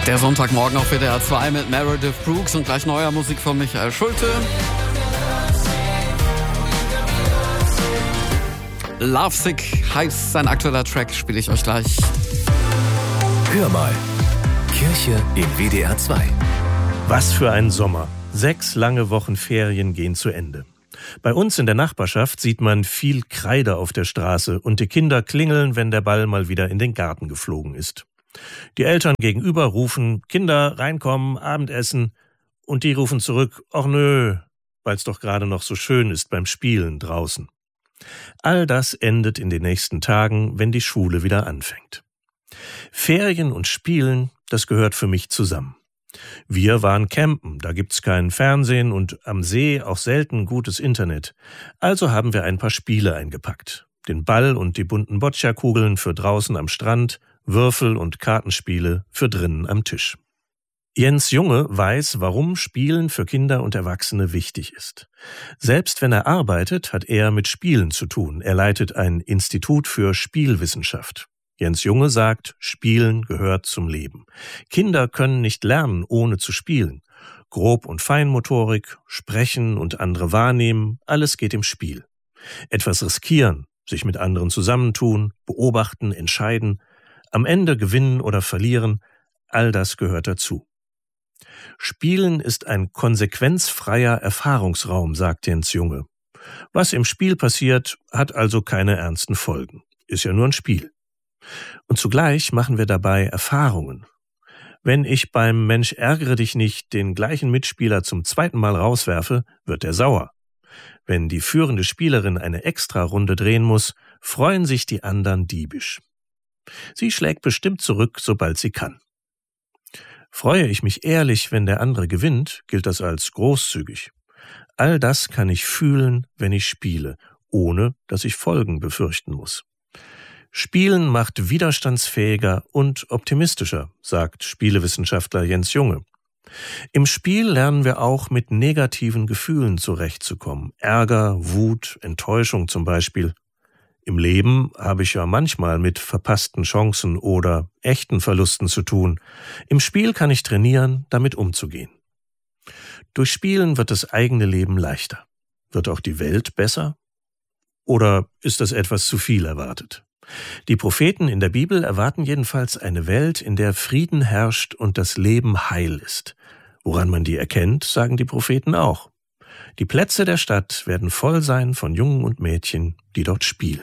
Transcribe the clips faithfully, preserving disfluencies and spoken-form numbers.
Der Sonntagmorgen auf W D R zwei mit Meredith Brooks und gleich neuer Musik von Michael Schulte. Lovesick heißt sein aktueller Track, spiele ich euch gleich. Hör mal, Kirche in W D R zwei. Was für ein Sommer. Sechs lange Wochen Ferien gehen zu Ende. Bei uns in der Nachbarschaft sieht man viel Kreide auf der Straße und die Kinder klingeln, wenn der Ball mal wieder in den Garten geflogen ist. Die Eltern gegenüber rufen, Kinder, reinkommen, Abendessen. Und die rufen zurück, ach nö, weil's doch gerade noch so schön ist beim Spielen draußen. All das endet in den nächsten Tagen, wenn die Schule wieder anfängt. Ferien und Spielen, das gehört für mich zusammen. Wir waren campen, da gibt's kein Fernsehen und am See auch selten gutes Internet. Also haben wir ein paar Spiele eingepackt. Den Ball und die bunten Boccia-Kugeln für draußen am Strand, Würfel- und Kartenspiele für drinnen am Tisch. Jens Junge weiß, warum Spielen für Kinder und Erwachsene wichtig ist. Selbst wenn er arbeitet, hat er mit Spielen zu tun. Er leitet ein Institut für Spielwissenschaft. Jens Junge sagt, Spielen gehört zum Leben. Kinder können nicht lernen, ohne zu spielen. Grob- und Feinmotorik, Sprechen und andere wahrnehmen, alles geht im Spiel. Etwas riskieren, sich mit anderen zusammentun, beobachten, entscheiden, am Ende gewinnen oder verlieren, all das gehört dazu. Spielen ist ein konsequenzfreier Erfahrungsraum, sagt Jens Junge. Was im Spiel passiert, hat also keine ernsten Folgen. Ist ja nur ein Spiel. Und zugleich machen wir dabei Erfahrungen. Wenn ich beim Mensch ärgere dich nicht den gleichen Mitspieler zum zweiten Mal rauswerfe, wird er sauer. Wenn die führende Spielerin eine Extrarunde drehen muss, freuen sich die anderen diebisch. Sie schlägt bestimmt zurück, sobald sie kann. Freue ich mich ehrlich, wenn der andere gewinnt, gilt das als großzügig. All das kann ich fühlen, wenn ich spiele, ohne dass ich Folgen befürchten muss. Spielen macht widerstandsfähiger und optimistischer, sagt Spielewissenschaftler Jens Junge. Im Spiel lernen wir auch, mit negativen Gefühlen zurechtzukommen. Ärger, Wut, Enttäuschung zum Beispiel. Im Leben habe ich ja manchmal mit verpassten Chancen oder echten Verlusten zu tun. Im Spiel kann ich trainieren, damit umzugehen. Durch Spielen wird das eigene Leben leichter. Wird auch die Welt besser? Oder ist das etwas zu viel erwartet? Die Propheten in der Bibel erwarten jedenfalls eine Welt, in der Frieden herrscht und das Leben heil ist. Woran man die erkennt, sagen die Propheten auch. Die Plätze der Stadt werden voll sein von Jungen und Mädchen, die dort spielen.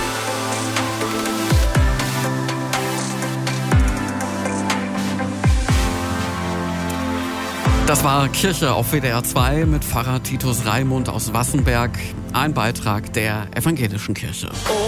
Das war Kirche auf W D R zwei mit Pfarrer Titus Raimund aus Wassenberg, ein Beitrag der Evangelischen Kirche.